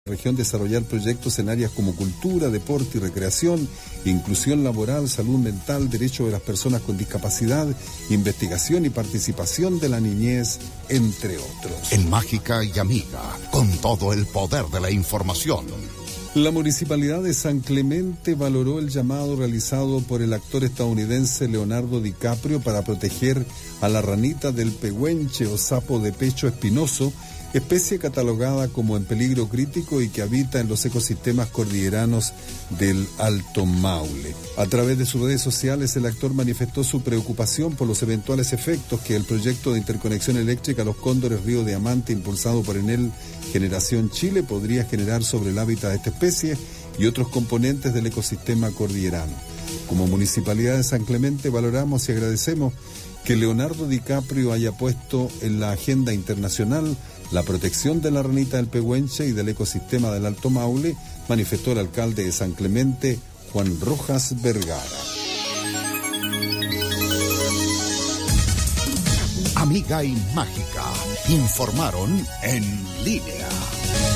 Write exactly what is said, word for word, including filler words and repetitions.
región desarrollar proyectos en áreas como cultura, deporte y recreación, inclusión laboral, salud mental, derechos de las personas con discapacidad, investigación y participación de la niñez, entre otros. En Mágica y Amiga, con todo el poder de la información. La Municipalidad de San Clemente valoró el llamado realizado por el actor estadounidense Leonardo DiCaprio para proteger a la ranita del pehuenche o sapo de pecho espinoso, especie catalogada como en peligro crítico y que habita en los ecosistemas cordilleranos del Alto Maule. A través de sus redes sociales, el actor manifestó su preocupación por los eventuales efectos que el proyecto de interconexión eléctrica Los Cóndores Río Diamante, impulsado por Enel Generación Chile, podría generar sobre el hábitat de esta especie y otros componentes del ecosistema cordillerano. Como Municipalidad de San Clemente valoramos y agradecemos que Leonardo DiCaprio haya puesto en la agenda internacional la protección de la ranita del pehuenche y del ecosistema del Alto Maule, manifestó el alcalde de San Clemente, Juan Rojas Vergara. Amiga y Mágica informaron en línea.